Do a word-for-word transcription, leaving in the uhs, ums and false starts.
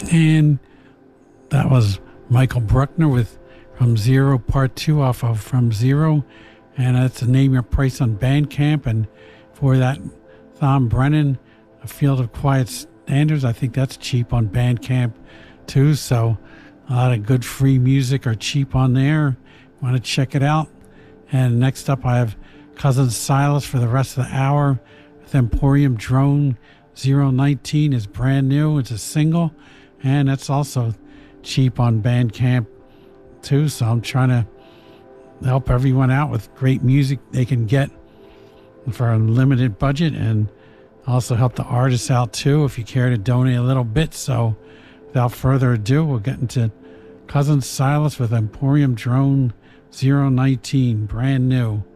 And that was Michael Bruckner with From Zero Part two off of From Zero. And that's a Name Your Price on Bandcamp. And for that, Thom Brennan, A Field of Quiet Standards. I think that's cheap on Bandcamp too. So a lot of good free music are cheap on there. Want to check it out. And next up, I have Cousin Silas for the rest of the hour with Emporium Drone. zero nineteen is brand new. It's a single. And that's also cheap on Bandcamp too. So I'm trying to help everyone out with great music they can get for a limited budget, and also help the artists out too if you care to donate a little bit. So without further ado, we'll get into Cousin Silas with Emporium Drone zero nineteen, brand new.